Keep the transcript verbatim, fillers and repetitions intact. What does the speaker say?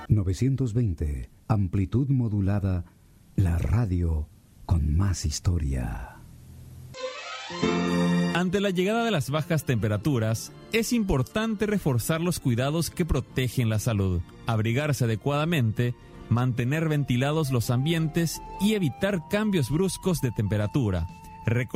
novecientos veinte, amplitud modulada, la radio con más historia. Ante la llegada de las bajas temperaturas, es importante reforzar los cuidados que protegen la salud, abrigarse adecuadamente, mantener ventilados los ambientes y evitar cambios bruscos de temperatura. Recordar